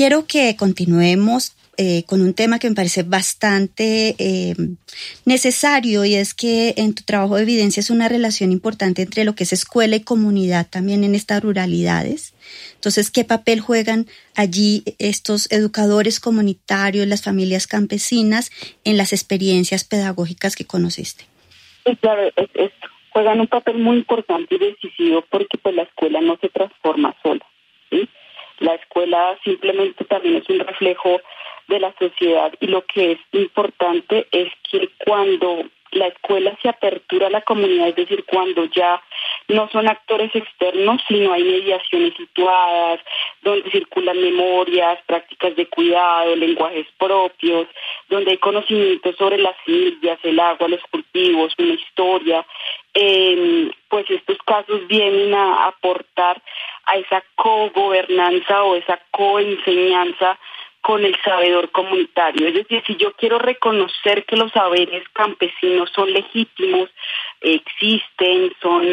quiero que continuemos con un tema que me parece bastante necesario, y es que en tu trabajo evidencias una relación importante entre lo que es escuela y comunidad también en estas ruralidades. Entonces, ¿qué papel juegan allí estos educadores comunitarios, las familias campesinas, en las experiencias pedagógicas que conociste? Sí, claro, juegan un papel muy importante y decisivo, porque pues la escuela no se transforma sola, ¿sí? La escuela simplemente también es un reflejo de la sociedad, y lo que es importante es que cuando la escuela se apertura a la comunidad, es decir, cuando ya no son actores externos, sino hay mediaciones situadas, donde circulan memorias, prácticas de cuidado, lenguajes propios, donde hay conocimientos sobre las semillas, el agua, los cultivos, una historia, pues estos casos vienen a aportar a esa cogobernanza o esa coenseñanza con el sabedor comunitario. Es decir, si yo quiero reconocer que los saberes campesinos son legítimos, existen,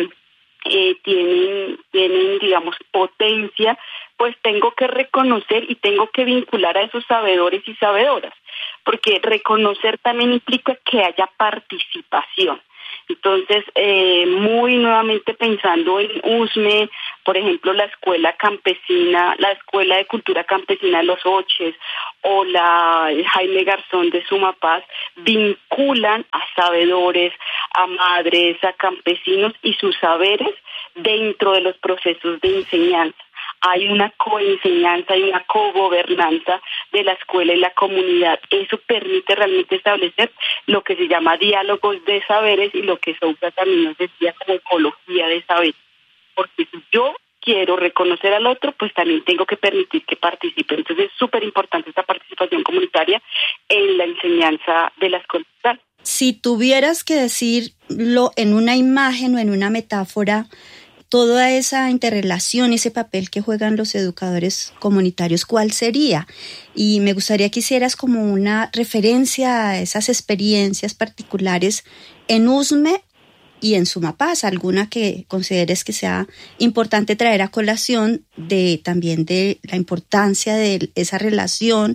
tienen, digamos, potencia, pues tengo que reconocer y tengo que vincular a esos sabedores y sabedoras, porque reconocer también implica que haya participación. Entonces, muy nuevamente pensando en USME, por ejemplo, la escuela campesina, la Escuela de Cultura Campesina de los Oches o la Jaime Garzón de Sumapaz, vinculan a sabedores, a madres, a campesinos y sus saberes dentro de los procesos de enseñanza. Hay una coenseñanza, hay una cogobernanza de la escuela y la comunidad. Eso permite realmente establecer lo que se llama diálogos de saberes, y lo que Sousa también nos decía como ecología de saberes. Porque si yo quiero reconocer al otro, pues también tengo que permitir que participe. Entonces es súper importante esta participación comunitaria en la enseñanza de la escuela. Si tuvieras que decirlo en una imagen o en una metáfora, toda esa interrelación, ese papel que juegan los educadores comunitarios, ¿cuál sería? Y me gustaría que hicieras como una referencia a esas experiencias particulares en USME y en Sumapaz, alguna que consideres que sea importante traer a colación también de la importancia de esa relación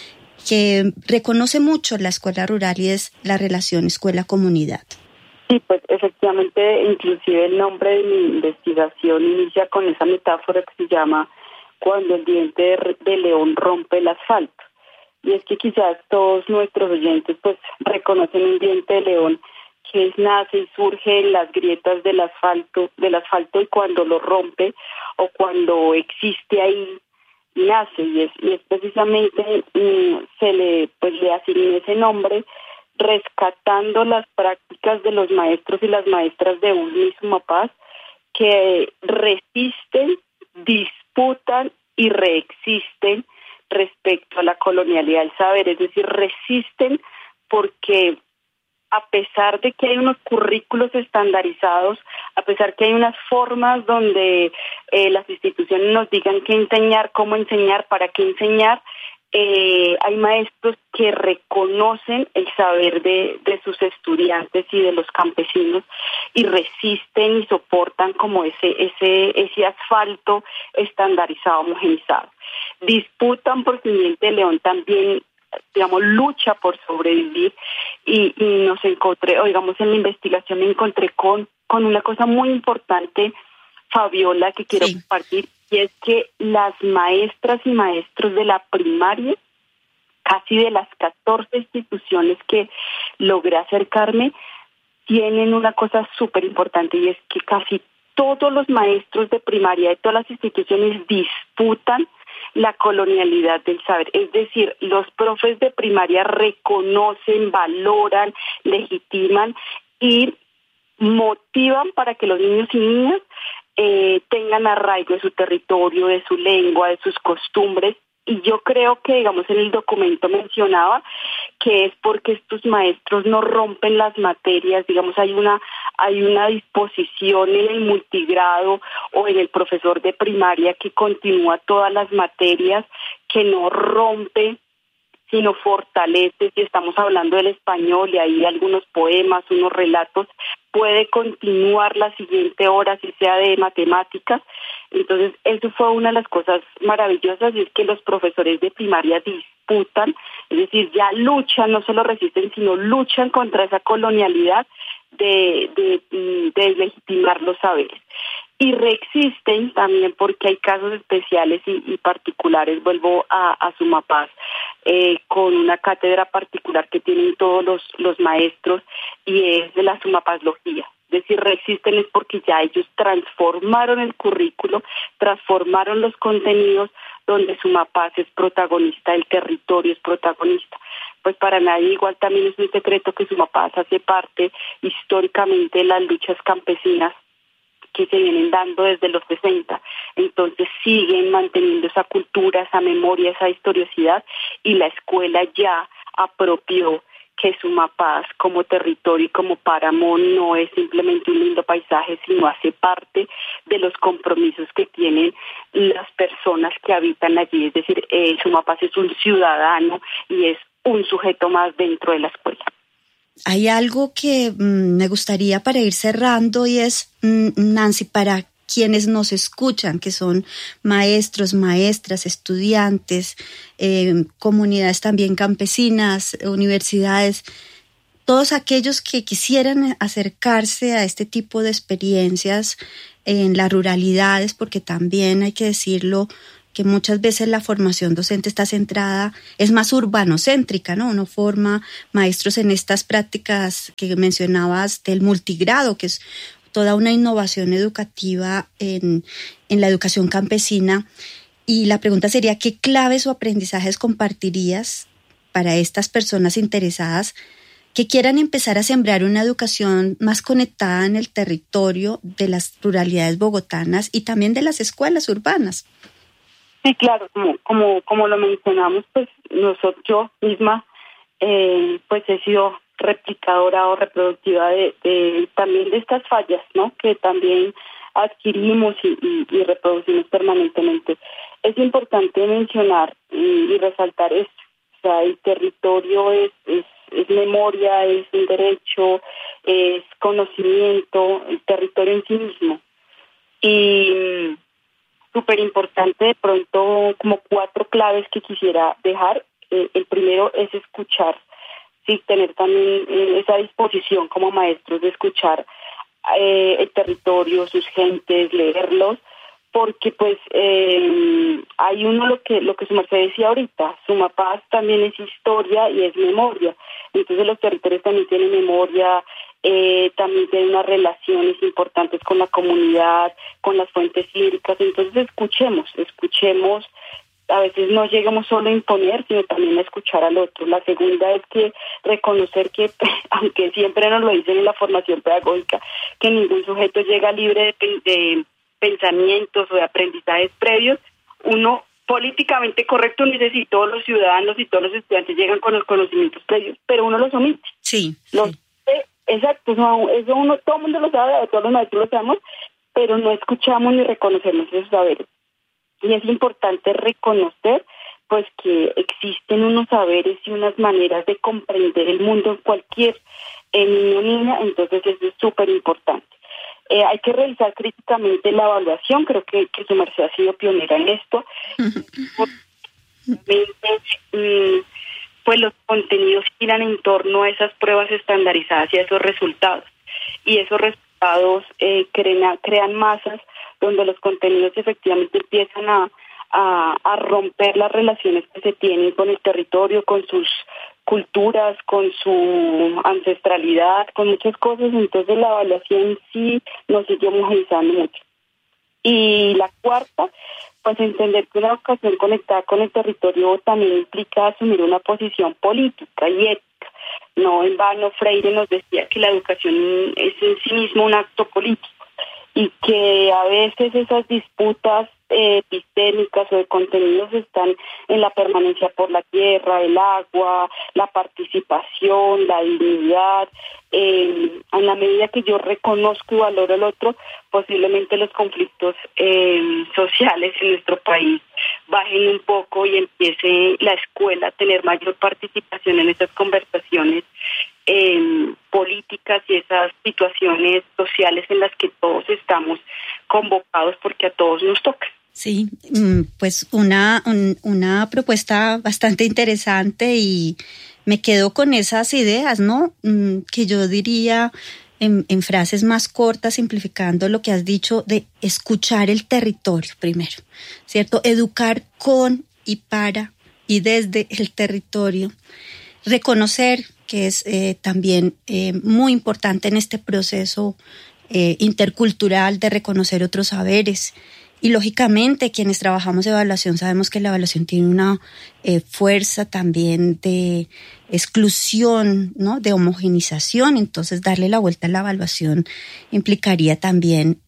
que reconoce mucho la escuela rural, y es la relación escuela-comunidad. Sí, pues efectivamente, inclusive el nombre de mi investigación inicia con esa metáfora que se llama cuando el diente de león rompe el asfalto. Y es que quizás todos nuestros oyentes pues reconocen un diente de león que nace y surge en las grietas del asfalto, y cuando lo rompe o cuando existe ahí nace, y es precisamente se le asigna ese nombre, rescatando las prácticas de los maestros y las maestras de USME y Sumapaz, que resisten, disputan y reexisten respecto a la colonialidad del saber. Es decir, resisten porque a pesar de que hay unos currículos estandarizados, a pesar que hay unas formas donde las instituciones nos digan qué enseñar, cómo enseñar, para qué enseñar, hay maestros que reconocen el saber de sus estudiantes y de los campesinos, y resisten y soportan como ese asfalto estandarizado, homogenizado. Disputan porque el diente de león también, digamos, lucha por sobrevivir, y nos encontré, o digamos, en la investigación me encontré con una cosa muy importante, Fabiola, que quiero compartir, y es que las maestras y maestros de la primaria, casi de las 14 instituciones que logré acercarme, tienen una cosa súper importante, y es que casi todos los maestros de primaria de todas las instituciones disputan la colonialidad del saber. Es decir, los profes de primaria reconocen, valoran, legitiman y motivan para que los niños y niñas tengan arraigo de su territorio, de su lengua, de sus costumbres. Y yo creo que, digamos, en el documento mencionaba que es porque estos maestros no rompen las materias. Digamos, hay una disposición en el multigrado o en el profesor de primaria que continúa todas las materias, que no rompe sino fortalece. Si estamos hablando del español y hay algunos poemas, unos relatos, puede continuar la siguiente hora, si sea de matemáticas. Entonces, eso fue una de las cosas maravillosas, y es que los profesores de primaria disputan, es decir, ya luchan, no solo resisten, sino luchan contra esa colonialidad de deslegitimar los saberes. Y reexisten también porque hay casos especiales y particulares. Vuelvo a Sumapaz, con una cátedra particular que tienen todos los maestros, y es de la Sumapazología. Es decir, reexisten es porque ya ellos transformaron el currículo, transformaron los contenidos, donde Sumapaz es protagonista, el territorio es protagonista. Pues para nadie igual también es un secreto que Sumapaz hace parte históricamente de las luchas campesinas que se vienen dando desde los 60. Entonces siguen manteniendo esa cultura, esa memoria, esa historiosidad, y la escuela ya apropió que Sumapaz como territorio y como páramo no es simplemente un lindo paisaje, sino hace parte de los compromisos que tienen las personas que habitan allí. Es decir, Sumapaz es un ciudadano y es un sujeto más dentro de la escuela. Hay algo que me gustaría para ir cerrando, y es, Nancy, para quienes nos escuchan, que son maestros, maestras, estudiantes, comunidades también campesinas, universidades, todos aquellos que quisieran acercarse a este tipo de experiencias en las ruralidades, porque también hay que decirlo, que muchas veces la formación docente está centrada, es más urbanocéntrica, ¿no? Uno forma maestros en estas prácticas que mencionabas del multigrado, que es toda una innovación educativa en la educación campesina. Y la pregunta sería, ¿qué claves o aprendizajes compartirías para estas personas interesadas que quieran empezar a sembrar una educación más conectada en el territorio de las ruralidades bogotanas y también de las escuelas urbanas? Sí, claro, como lo mencionamos, pues yo misma pues he sido replicadora o reproductiva de también de estas fallas, ¿no? Que también adquirimos y reproducimos permanentemente. Es importante mencionar y resaltar esto. O sea, el territorio es memoria, es un derecho, es conocimiento, el territorio en sí mismo. Y súper importante, de pronto, como 4 claves que quisiera dejar. El primero es escuchar, sí, tener también esa disposición como maestros de escuchar el territorio, sus gentes, leerlos, porque pues hay lo que su merced decía ahorita, Sumapaz también es historia y es memoria. Entonces los territorios también tienen memoria, también tienen unas relaciones importantes con la comunidad, con las fuentes hídricas. Entonces escuchemos, a veces no llegamos solo a imponer, sino también a escuchar al otro. La segunda es que reconocer que, aunque siempre nos lo dicen en la formación pedagógica, que ningún sujeto llega libre de pensamientos o de aprendizajes previos. Uno políticamente correcto dice si todos los ciudadanos y todos los estudiantes llegan con los conocimientos previos, pero uno los omite. Sí. Exacto, eso uno, todo el mundo lo sabe, todos los maestros lo sabemos, pero no escuchamos ni reconocemos esos saberes. Y es importante reconocer pues que existen unos saberes y unas maneras de comprender el mundo en cualquier niño o niña, entonces eso es súper importante. Hay que revisar críticamente la evaluación, creo que su merced ha sido pionera en esto. Pues los contenidos giran en torno a esas pruebas estandarizadas y a esos resultados. Y esos resultados crean masas donde los contenidos efectivamente empiezan a romper las relaciones que se tienen con el territorio, con sus culturas, con su ancestralidad, con muchas cosas. Entonces la evaluación sí nos sigue homogeneizando mucho. Y la cuarta, pues entender que una educación conectada con el territorio también implica asumir una posición política y ética. No en vano Freire nos decía que la educación es en sí mismo un acto político, y que a veces esas disputas epistémicas o de contenidos están en la permanencia por la tierra, el agua, la participación, la dignidad. En la medida que yo reconozco y valoro al otro, posiblemente los conflictos sociales en nuestro país bajen un poco y empiece la escuela a tener mayor participación en esas conversaciones políticas y esas situaciones sociales en las que todos estamos convocados porque a todos nos toca. Sí, pues una propuesta bastante interesante y me quedo con esas ideas, ¿no? Que yo diría en frases más cortas, simplificando lo que has dicho, de escuchar el territorio primero, ¿cierto? Educar con y para y desde el territorio. Reconocer, que es también muy importante en este proceso intercultural de reconocer otros saberes. Y lógicamente quienes trabajamos evaluación sabemos que la evaluación tiene una fuerza también de exclusión, ¿no? De homogenización. Entonces darle la vuelta a la evaluación implicaría también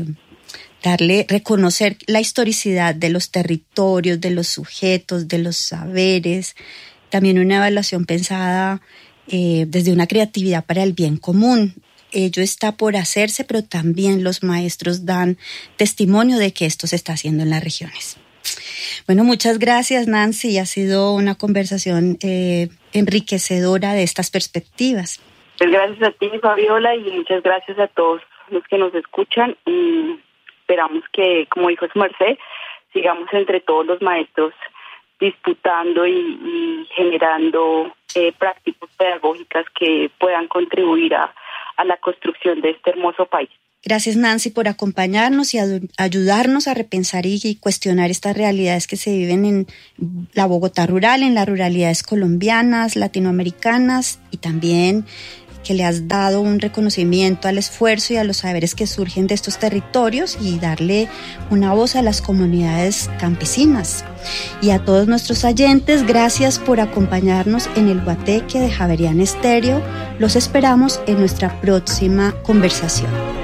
reconocer la historicidad de los territorios, de los sujetos, de los saberes. También una evaluación pensada desde una creatividad para el bien común. Ello está por hacerse, pero también los maestros dan testimonio de que esto se está haciendo en las regiones. Bueno, muchas gracias, Nancy. Ha sido una conversación enriquecedora de estas perspectivas. Pues gracias a ti, Fabiola, y muchas gracias a todos los que nos escuchan. Y esperamos que, como dijo su merced, sigamos entre todos los maestros disputando y generando prácticas pedagógicas que puedan contribuir a la construcción de este hermoso país. Gracias, Nancy, por acompañarnos y ayudarnos a repensar y cuestionar estas realidades que se viven en la Bogotá rural, en las ruralidades colombianas, latinoamericanas, y también que le has dado un reconocimiento al esfuerzo y a los saberes que surgen de estos territorios y darle una voz a las comunidades campesinas. Y a todos nuestros oyentes, gracias por acompañarnos en el Guateque de Javeriana Estéreo. Los esperamos en nuestra próxima conversación.